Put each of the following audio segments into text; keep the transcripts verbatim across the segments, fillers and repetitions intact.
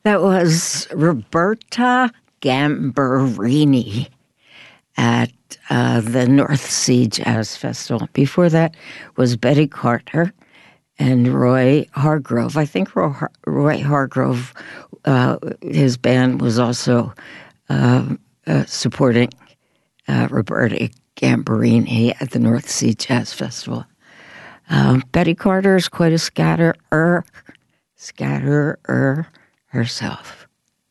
That was Roberta Gambarini at uh, the North Sea Jazz Festival. Before that was Betty Carter and Roy Hargrove. I think Roy, Har- Roy Hargrove, uh, his band was also uh, uh, supporting uh, Roberta Gambarini at the North Sea Jazz Festival. Um, Betty Carter is quite a scatterer, scatterer herself.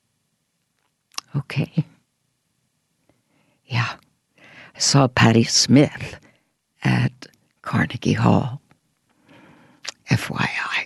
Okay. Yeah. I saw Patti Smith at Carnegie Hall. F Y I.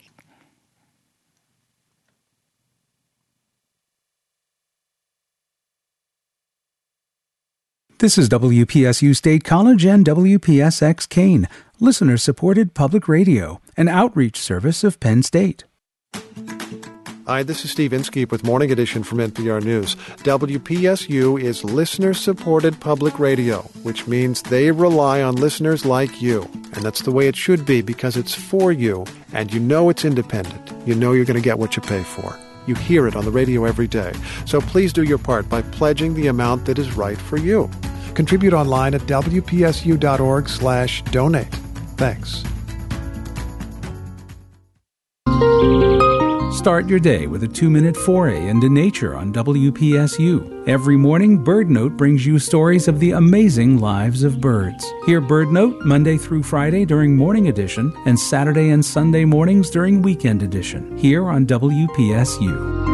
This is W P S U State College and W P S X Kane, listener-supported public radio, an outreach service of Penn State. Hi, this is Steve Inskeep with Morning Edition from N P R News. W P S U is listener-supported public radio, which means they rely on listeners like you. And that's the way it should be because it's for you, and you know it's independent. You know you're going to get what you pay for. You hear it on the radio every day. So please do your part by pledging the amount that is right for you. Contribute online at W P S U dot org slash donate. Thanks. Start your day with a two-minute foray into nature on W P S U. Every morning, BirdNote brings you stories of the amazing lives of birds. Hear BirdNote Monday through Friday during Morning Edition and Saturday and Sunday mornings during Weekend Edition, here on W P S U.